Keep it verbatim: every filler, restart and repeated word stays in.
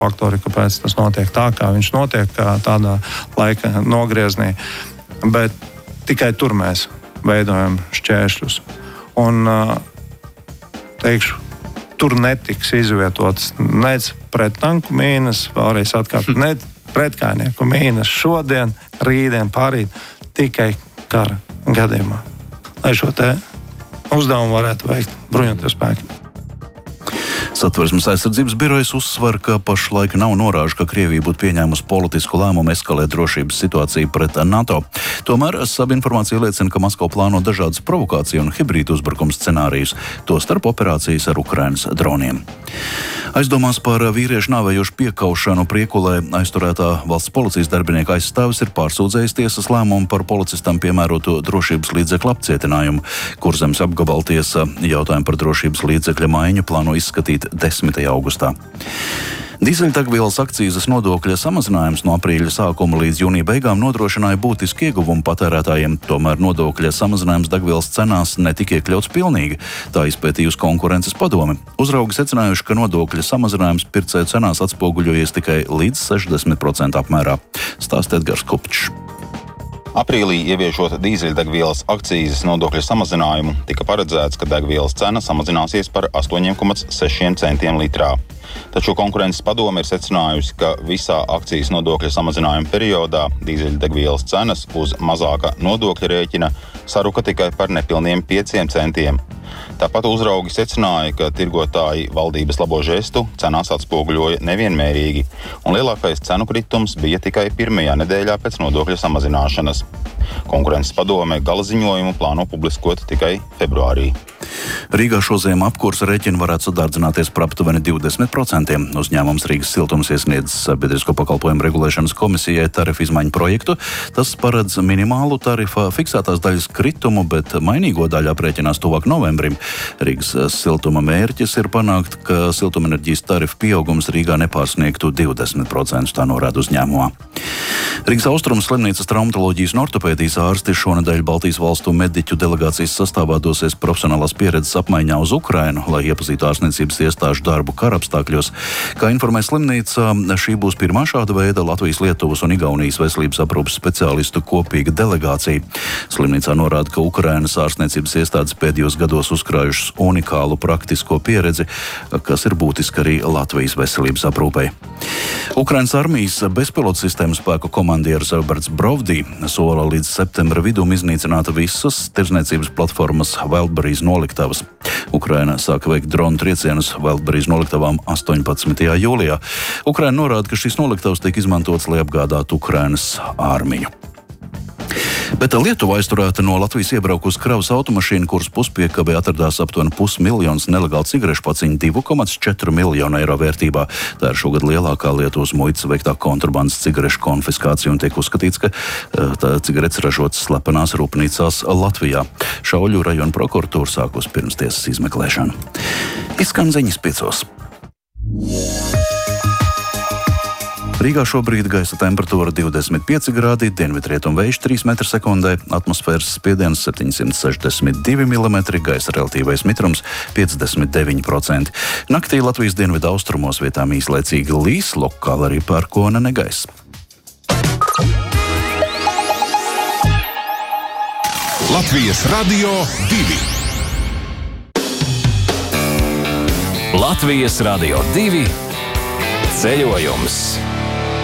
faktori, kāpēc tas notiek tā, kā viņš notiek, kā tādā laika nogrieznī. Bet tikai tur mēs veidojam šķēršļus. Un teikšu, tur netiks izvietotas nec prettanku mīnas, vēlreiz atkārt, ne pretkājnieku mīnas šodien, rītdien, pārīt, tikai kara gadījumā. Lai šo te uzdevumu varētu veikt bruņotie spēki. Satversmes aizsardzības birojas uzsver, ka pašlaik nav norāžu, ka Krievija būtu pieņēmusi politisku lēmumu eskalēt drošības situāciju pret NATO. Tomēr saba informācija liecina, ka Maskava plāno dažādas provokāciju un hibrīdu uzbrukums scenārijus, tostarp operācijas ar Ukrainas droniem. Aizdomās par vīriešu nāvējošu piekaušanu Priekulē aizturētā valsts policijas darbinieka aizstāvis ir pārsūdzējis tiesas lēmumu par policistam piemēroto drošības līdzekļu apcietinājumu. Kurzemes apgabaltiesa jautājumu par drošības līdzekļa maiņu plāno izskatīt desmitajā augustā. Dīzeļdegvielas akcīzes nodokļa samazinājums no aprīļa sākuma līdz jūnija beigām nodrošināja būtisku ieguvumu patērētājiem, tomēr nodokļa samazinājums degvielas cenās netika iekļauts pilnīgi. Tā izpētījusi konkurences padome. Uzraugi secinājuši, ka nodokļa samazinājums pircēju cenās atspoguļojies tikai līdz sešdesmit procentu apmērā. Stāsta Edgars Kupčs. Aprīlī ieviešot dīzeļdegvielas akcīzes nodokļa samazinājumu, tika paredzēts, ka degvielas cena samazināsies par astoņi komats seši centiem litrā. Taču konkurences padome ir secinājusi, ka visā akcijas nodokļa samazinājuma periodā dīzeļdegvielas cenas uz mazāka nodokļa rēķina saruka tikai par nepilniem pieciem centiem. Tāpat uzraugi secināja, ka tirgotāji valdības labo žestu cenās atspoguļoja nevienmērīgi, un lielākais cenu kritums bija tikai pirmajā nedēļā pēc nodokļa samazināšanas. Konkurences padome gala ziņojumu plāno publiskot tikai februārī. Rīgā šoziem apkursa rēķini varētu sadārdzināties par aptuveni divdesmit procentiem. Uzņēmums Rīgas siltums iesniedz Sabiedrisko pakalpojumu regulēšanas komisijai tarifu izmaiņu projektu. Tas paredz minimālu tarifa fiksētās daļas kritumu, bet mainīgo daļu aprēķinās tuvāk novembrim. Rīgas siltuma mērķis ir panākt, ka siltumenerģijas tarifu pieaugums Rīgā nepārsniegtu divdesmit procentus, tā norāda uzņēmumā. Rīgas Austrumu slimnīcas traumatoloģijas un ortopēdijas ārsti šonedēļ Baltijas valstu mediķu delegācijas sastāvā dosies profesionālās pieredzes apmaiņā uz Ukrainu, lai iepazītu ārstniecības iestāžu darbu karapstākļos. Kā informē slimnīca, šī būs pirmā šāda veida Latvijas, Lietuvas un Igaunijas veselības aprūpes speciālistu kopīga delegācija. Slimnīcā norāda, ka Ukrainas ārstniecības iestādes pēdējos gados uzkrājušas unikālu praktisko pieredzi, kas ir būtiska arī Latvijas veselības aprūpei. Ukrainas armijas bezpilotu sistēmu spēku komandieris Alberts Brovdī sola līdz septembra vidum iznīcināt visas tirdzniecības platformas Wildberries noliktavas. Ukraina sāka veikt dronu triecienus Wildberries noliktavām astoņpadsmitajā jūlijā. Ukraina norāda, ka šīs noliktavas tiek izmantotas, lai apgādātu Ukrainas armiju. Bet Lietuva aizturēta no Latvijas iebraukus kravas automašīnu, kuras puspiekabē atradās aptuveni pusmiljons nelegālu cigarešu paciņu divi komats četri miljonu eiro vērtībā. Tā ir šogad lielākā Lietuvas muitas veiktā kontrabandas cigarešu konfiskācija un tiek uzskatīts, ka tā cigaretes ražotas slepenās rūpnīcās Latvijā. Šauļu rajona prokuratūra sākus pirmstiesas izmeklēšanu. Izskan ziņas piecos. Rīgā šobrīd gaisa temperatūra divdesmit pieci grādi, dienvidrietumu vējš trīs metri sekundē, atmosfēras spiediens septiņsimt sešdesmit divi milimetri, gaisa relatīvais mitrums piecdesmit deviņi procenti. Naktī Latvijas dienvidu austrumos vietām īslaicīgi līs, lokāli arī pērkona negaiss. Latvijas Radio divi. Latvijas Radio divi ceļojums.